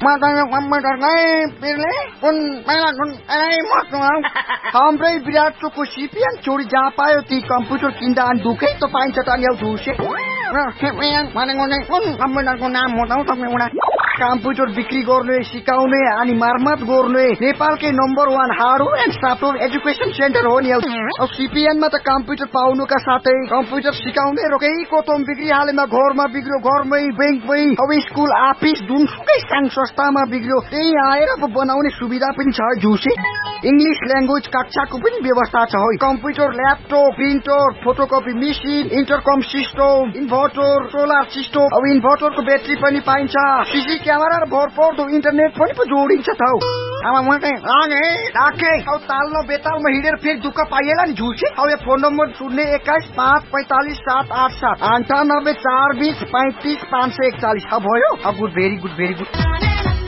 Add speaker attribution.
Speaker 1: matanya komputer ngai pilih pun melan हाम्रै विराट चोकको CPN चोरी जहाँ पायो ती कम्प्युटर किन्दा अनि दुखै त पाइन्छ त अनि झुसे भनेको नै कुन कम्प्युटरको नाम हो त तपाईँ कम्प्युटर बिक्री गर्ने सिकाउने अनि मर्मत गर्ने नेपालकै number 1 hardware and software education centre हो नि अब सिपिएनमा त कम्प्युटर पाउनुका साथै कम्प्युटर सिकाउने रोकैको तोम बिक्री हालेमा घरमा बिग्रियो घरमै बैंकमै अब स्कुल अफिस जुनसुकै संघ संस्थामा बिग्रियो त्यही आएर बनाउने सुविधा पनि छ झुसे इंग्लिश ल्याङ्ग्वेज कक्षाको पनि व्यवस्था छ हो computer laptop printer photocopy machine इन्टरकम system inverter solar system अब इन्भर्टरको ब्याट्री पनि पाइन्छ सीसी क्यामेरा र भरपर्दो इन्टरनेट पनि जोडिन्छ त अब म चाहिँ राखे अब तालमा बेतालमा हिँडेर फेरि दुःख पाइएला नि झुसे अब यो फोन नम्बर 021545787 98 420 35 541 भयो अब भेरी गुड